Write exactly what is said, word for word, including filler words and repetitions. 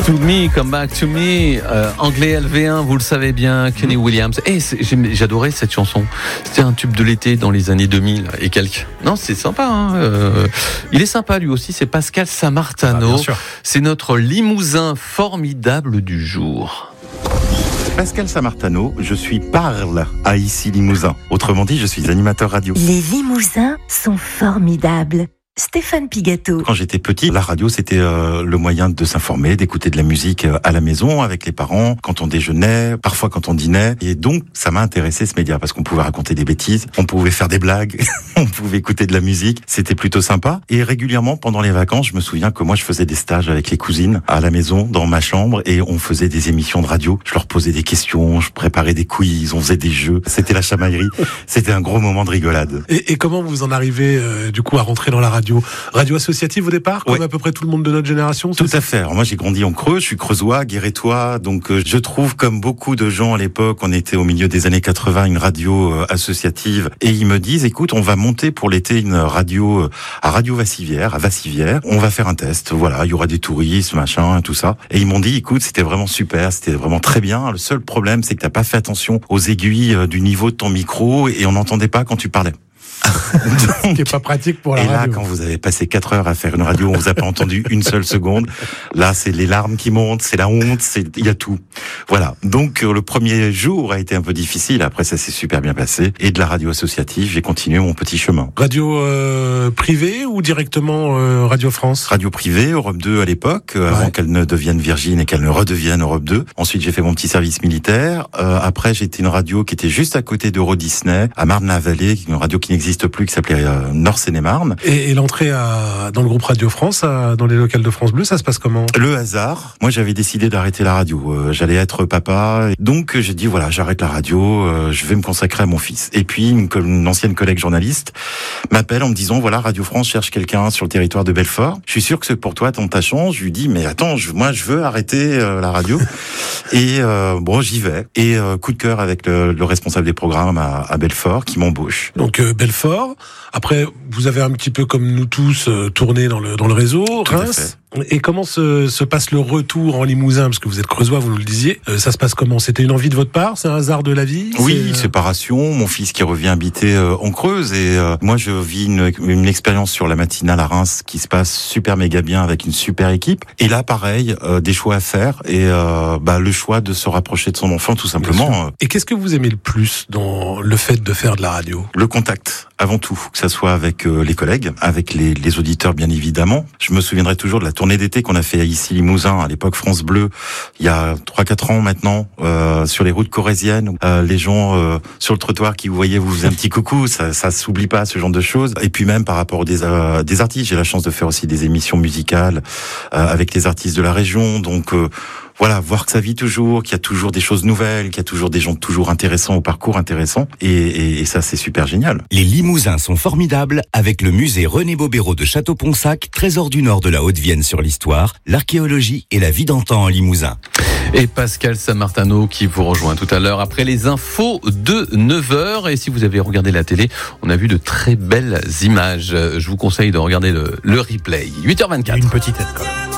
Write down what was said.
to me, come back to me. Euh, anglais L V un, vous le savez bien, Kenny Williams. Et hey, j'adorais cette chanson. C'était un tube de l'été dans les années deux mille et quelques. Non, c'est sympa. Hein euh, il est sympa lui aussi. C'est Pascal Sammartano. Ah, c'est notre Limousin formidable du jour. Pascal Sammartano, je suis parle à Ici Limousin. Autrement dit, je suis animateur radio. Les Limousins sont formidables. Stéphane Pigato. Quand j'étais petit, la radio, c'était euh, le moyen de s'informer, d'écouter de la musique euh, à la maison, avec les parents, quand on déjeunait, parfois quand on dînait. Et donc, ça m'a intéressé ce média, parce qu'on pouvait raconter des bêtises, on pouvait faire des blagues, on pouvait écouter de la musique. C'était plutôt sympa. Et régulièrement, pendant les vacances, je me souviens que moi, je faisais des stages avec les cousines à la maison, dans ma chambre, et on faisait des émissions de radio. Je leur posais des questions, je préparais des quiz, on faisait des jeux. C'était la chamaillerie. C'était un gros moment de rigolade. Et, et comment vous en arrivez, euh, du coup, à rentrer dans la radio ? Radio associative au départ, comme ouais. à peu près tout le monde de notre génération. Tout à fait. Alors moi j'ai grandi en Creuse, je suis creusois, guérétois, donc euh, je trouve comme beaucoup de gens à l'époque, on était au milieu des années quatre-vingts, une radio euh, associative, et ils me disent, écoute, on va monter pour l'été une radio euh, à Radio Vassivière, à Vassivière, on va faire un test, voilà, il y aura des touristes, machin, tout ça. Et ils m'ont dit, écoute, c'était vraiment super, c'était vraiment très bien. Le seul problème, c'est que t'as pas fait attention aux aiguilles euh, du niveau de ton micro et on n'entendait pas quand tu parlais. Ce qui est pas pratique pour la et radio. Et là, quand vous avez passé quatre heures à faire une radio, on vous a pas entendu une seule seconde. Là, c'est les larmes qui montent, c'est la honte, c'est il y a tout. Voilà. Donc le premier jour a été un peu difficile. Après, ça s'est super bien passé. Et de la radio associative, j'ai continué mon petit chemin. Radio euh, privée ou directement euh, Radio France ? Radio privée, Europe deux à l'époque, ouais. Avant qu'elle ne devienne Virgin et qu'elle ne redevienne Europe deux. Ensuite, j'ai fait mon petit service militaire. Euh, après, j'étais une radio qui était juste à côté d'Euro Disney, à Marne-la-Vallée, une radio qui n'existe plus, qui s'appelait euh, Nord-Seine-et-Marne. Et, et l'entrée à, dans le groupe Radio France, à, dans les locales de France Bleu, ça se passe comment ? Le hasard. Moi, j'avais décidé d'arrêter la radio. Euh, j'allais être papa. Donc, j'ai dit, voilà, j'arrête la radio, euh, je vais me consacrer à mon fils. Et puis, une, une ancienne collègue journaliste m'appelle en me disant, voilà, Radio France cherche quelqu'un sur le territoire de Belfort. Je suis sûr que c'est pour toi, ton ta chance. Je lui dis, mais attends, je, moi, je veux arrêter euh, la radio. Et euh, bon, j'y vais. Et euh, coup de cœur avec le, le responsable des programmes à, à Belfort qui m'embauche. Donc, euh, Belfort. Après, vous avez un petit peu comme nous tous euh, tourné dans le dans le réseau, Tout Reims. Et comment se, se passe le retour en Limousin ? Parce que vous êtes creusois, vous nous le disiez. Euh, ça se passe comment ? C'était une envie de votre part ? C'est un hasard de la vie ? Oui, c'est... séparation. Mon fils qui revient habiter euh, en Creuse. Et euh, moi, je vis une, une expérience sur la matinale à Reims qui se passe super méga bien avec une super équipe. Et là, pareil, euh, des choix à faire. Et euh, bah, le choix de se rapprocher de son enfant, tout simplement. Et qu'est-ce que vous aimez le plus dans le fait de faire de la radio ? Le contact, avant tout. Que ça soit avec euh, les collègues, avec les, les auditeurs, bien évidemment. Je me souviendrai toujours de la tournée d'été qu'on a fait à Ici Limousin, à l'époque France Bleu, il y a trois quatre ans maintenant, euh, sur les routes corréziennes, euh, les gens euh, sur le trottoir qui vous voyaient vous faisaient un petit coucou, ça, ça s'oublie pas, ce genre de choses. Et puis même par rapport aux des, euh, des artistes, j'ai la chance de faire aussi des émissions musicales euh, avec les artistes de la région, donc euh, voilà, voir que ça vit toujours, qu'il y a toujours des choses nouvelles, qu'il y a toujours des gens toujours intéressants, au parcours intéressant, et, et, et ça c'est super génial. Les Limousins sont formidables avec le musée René Bobéro de Château-Ponsac, trésor du nord de la Haute-Vienne sur l'histoire, l'archéologie et la vie d'antan en Limousin. Et Pascal Sammartano qui vous rejoint tout à l'heure après les infos de neuf heures. Et si vous avez regardé la télé, on a vu de très belles images. Je vous conseille de regarder le, le replay. huit heures vingt-quatre. Une petite tête quand même.